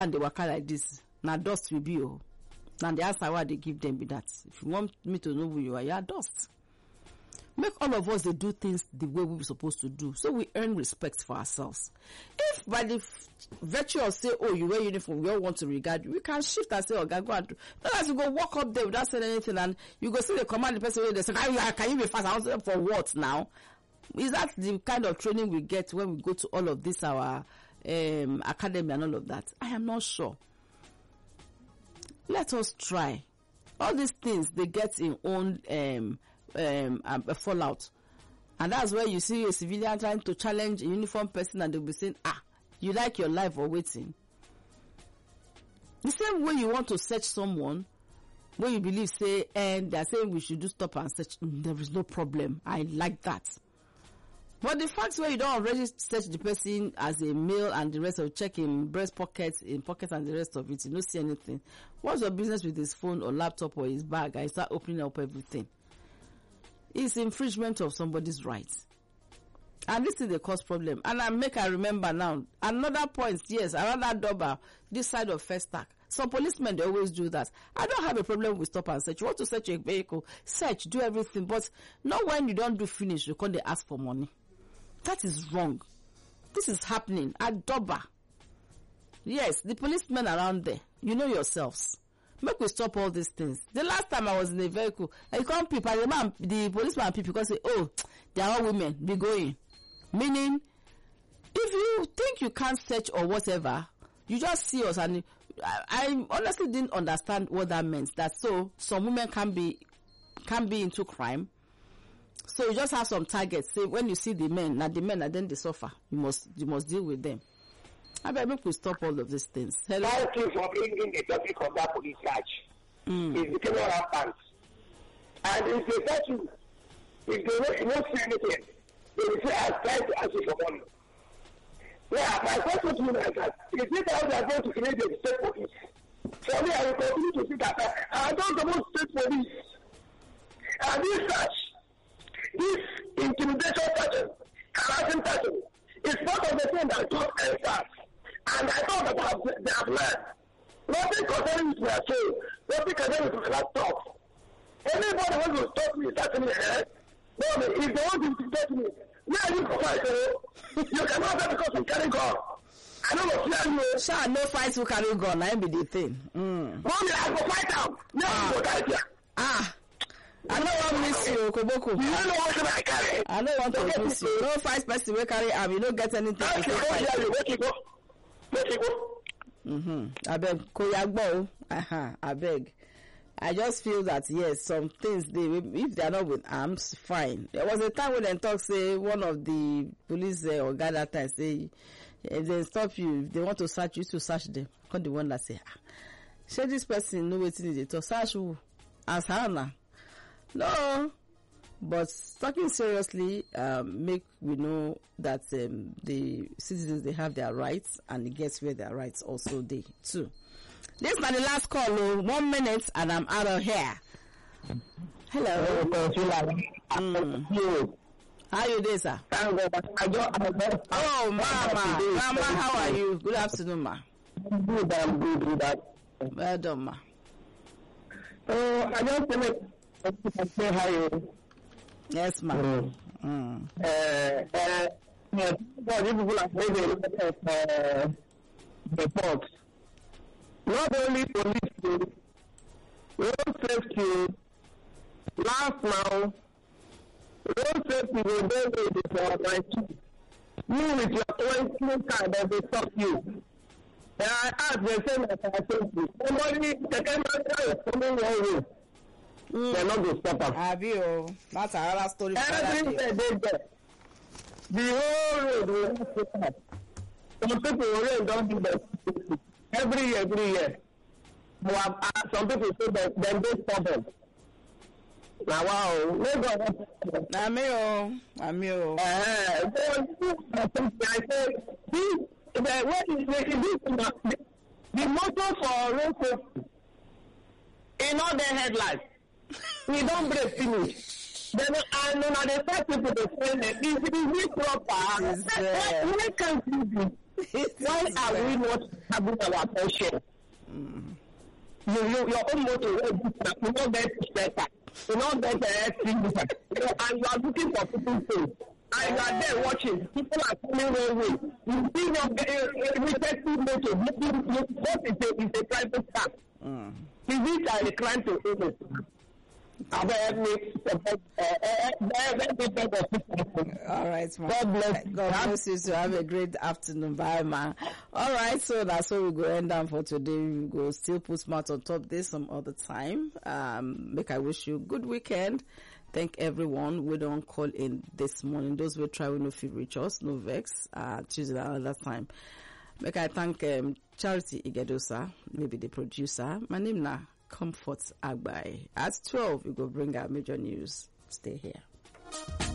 and they waka like this, na dust will be oh. Now the answer why they give them be that. If you want me to know who you are dust. Make all of us they do things the way we're supposed to do, so we earn respect for ourselves. If by the virtue of say, oh, you wear uniform, we all want to regard you, we can shift and say, oh, God, go and do. Not as you go walk up there without saying anything, and you go see the command the person where they say, can you be fast? I want for what now? Is that the kind of training we get when we go to all of this our academy and all of that? I am not sure. Let us try. All these things they get in own a fallout, and that's where you see a civilian trying to challenge a uniform person, and they'll be saying, you like your life or waiting. The same way you want to search someone when you believe say, and they're saying we should do stop and search, there is no problem, I like that. But the fact where you don't already search the person as a male and the rest of checking breast pockets, in pockets and the rest of it, you don't see anything. What's your business with his phone or laptop or his bag? I start opening up everything. It's infringement of somebody's rights. And this is the cause problem. And I remember now, another point, yes, around that double, this side of First Stack. Some policemen, they always do that. I don't have a problem with stop and search. You want to search a vehicle, search, do everything. But not when you don't do finish, you can't ask for money. That is wrong. This is happening at Doba. Yes, the policemen around there, you know yourselves. Make we stop all these things. The last time I was in a vehicle, I come people, the policeman people because say, oh, they are all women, be going. Meaning, if you think you can't search or whatever, you just see us, and I honestly didn't understand what that meant. That so some women can be into crime. So you just have some targets. Say when you see the men, and then they suffer. You must deal with them. I bet we could stop all of these things. Hello. Thank you for bringing the topic of that police search. It's becoming rampant. And if they search you, if they won't see anything, they will say, I'm trying to ask you for money. Yeah, my question to you is that, is it how they are going to create the state police? For me, I will continue to see that I don't suppose state police. And this search, this intimidation pattern, harassing pattern, is part of the thing that got answers. And I thought that they have learned. Nothing concerning my soul, nothing concerning my laptop. Anybody wants to stop me, start me head. No, if they want to stop me, where are you for fight? You cannot say because you carry gun. I don't know fear you. Sure, no fight who carry gun, I be the thing. Mommy, I go fight out. No, I go die here. I don't want to miss you, Koboko. You don't know what I carry. I don't want to miss you. No fight person will carry arm. You don't get anything to say fight. Where you go? I beg, Koyagbo. I beg. I just feel that yes, some things if they are not with arms, fine. There was a time when they talk say one of the police or guard that time say if they stop you, if they want to search you, to search them. Come the one that say, should this person know what it is to search who? As Hannah. No. But talking seriously, make we know that the citizens, they have their rights, and it gets where their rights also they too. This is the last call, 1 minute, and I'm out of here. Hello. How you doing, sir? Oh, Mama, how are you? Good afternoon, ma. I'm good. Well done, ma. I just want to say hi. Yes, ma. People are playing report. Not only police, road safety, last now, road safety will be before my two. You with your 20 card that they stop you. And I asked the same as I said to somebody, the camera is coming your way. They're not going to stop us. Have you? That's another story. Every day they get. The whole road will not stop us. Some people already don't do that. Every year. Some people say that then they stop them. Now, wow. I'm here. I said, the motto for road safety in all the headlights. We don't break finish. Then I know they start people to say that if it is proper, why can't you do? Why are we not having our portion? Your own motor, you don't get better. You don't get and you are looking for people's things. And you are there watching. People are coming one way. You see your respective motor. What is a private car? Is it a crime to own it? All right, ma. God bless you. So have a great afternoon. Bye, ma. All right, so that's how we go end down for today. We go still put smart on top this some other time. Make I wish you a good weekend. Thank everyone. We don't call in this morning. Those will try, we no feel reach us, no vex. Tuesday another time. Make I thank Charity Igedosa, maybe the producer. My name na Comfort Agbai. At 12, we go bring our major news. Stay here.